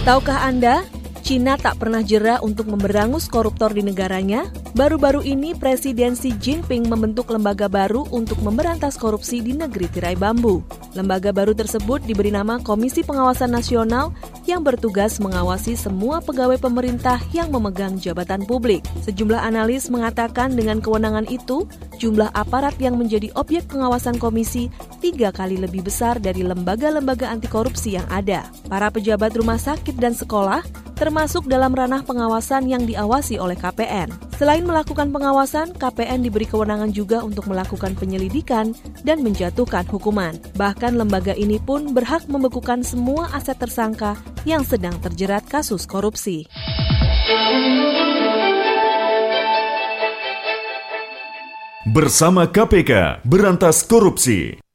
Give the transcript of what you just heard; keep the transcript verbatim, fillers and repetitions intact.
Tahukah Anda, Cina tak pernah jera untuk memberangus koruptor di negaranya? Baru-baru ini Presiden Xi Jinping membentuk lembaga baru untuk memberantas korupsi di negeri tirai bambu. Lembaga baru tersebut diberi nama Komisi Pengawasan Nasional yang bertugas mengawasi semua pegawai pemerintah yang memegang jabatan publik. Sejumlah analis mengatakan dengan kewenangan itu, jumlah aparat yang menjadi objek pengawasan komisi tiga kali lebih besar dari lembaga-lembaga anti korupsi yang ada. Para pejabat rumah sakit dan sekolah termasuk dalam ranah pengawasan yang diawasi oleh K P N. Selain melakukan pengawasan, K P N diberi kewenangan juga untuk melakukan penyelidikan dan menjatuhkan hukuman. Bahkan lembaga ini pun berhak membekukan semua aset tersangka yang sedang terjerat kasus korupsi. Bersama K P K, berantas korupsi.